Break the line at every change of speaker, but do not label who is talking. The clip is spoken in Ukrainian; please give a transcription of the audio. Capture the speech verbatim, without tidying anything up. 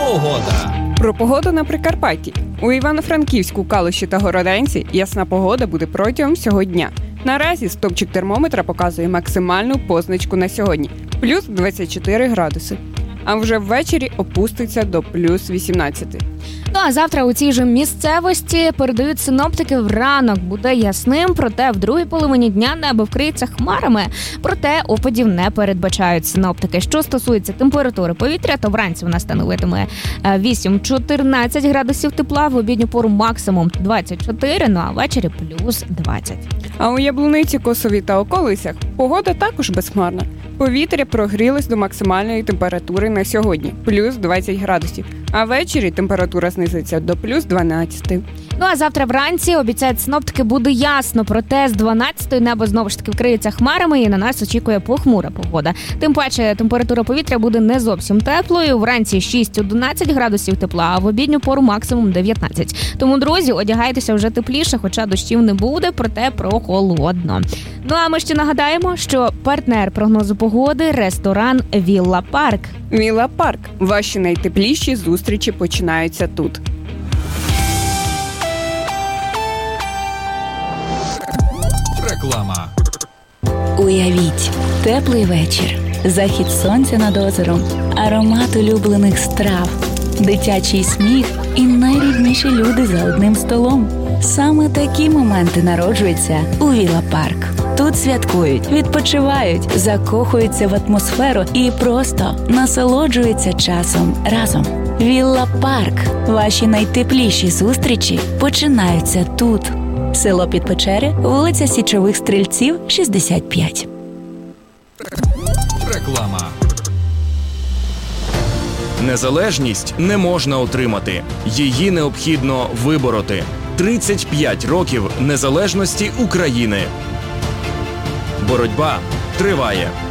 Погода.
Про погоду на Прикарпатті. У Івано-Франківську, Калуші та Городенці ясна погода буде протягом всього дня. Наразі стопчик термометра показує максимальну позначку на сьогодні – плюс двадцять чотири градуси. А вже ввечері опуститься до плюс вісімнадцять.
Ну а завтра у цій же місцевості передають синоптики, вранок буде ясним, проте в другій половині дня небо вкриється хмарами. Проте опадів не передбачають синоптики. Що стосується температури повітря, то вранці вона становитиме вісім-чотирнадцять градусів тепла, в обідню пору максимум двадцять чотири, ну а ввечері плюс двадцять.
А у Яблуниці, Косові та околицях погода також безхмарна. Повітря прогрілось до максимальної температури на сьогодні – плюс двадцять градусів. А ввечері температура знизиться до плюс дванадцять.
Ну а завтра вранці, обіцяють синоптики, буде ясно, проте з дванадцятої небо знову ж таки вкриється хмарами і на нас очікує похмура погода. Тим паче температура повітря буде не зовсім теплою, вранці шість-одинадцять градусів тепла, а в обідню пору максимум дев'ятнадцять. Тому, друзі, одягайтеся вже тепліше, хоча дощів не буде, проте прохолодно. Ну а ми ще нагадаємо, що партнер прогнозу погоди – ресторан «Вілла Парк».
«Вілла Парк». Ваші найтепліші зустрічі починаються тут.
Реклама.
Уявіть, теплий вечір, захід сонця над озером, аромат улюблених страв, дитячий сміх і найрідніші люди за одним столом. Саме такі моменти народжуються у «Вілла Парк». Тут святкують, відпочивають, закохуються в атмосферу і просто насолоджуються часом разом. «Вілла Парк». Ваші найтепліші зустрічі починаються тут. Село Підпечери, вулиця Січових Стрільців, шістдесят п'ять.
Реклама.
Незалежність не можна отримати. Її необхідно вибороти. тридцять п'ять років незалежності України. Боротьба триває.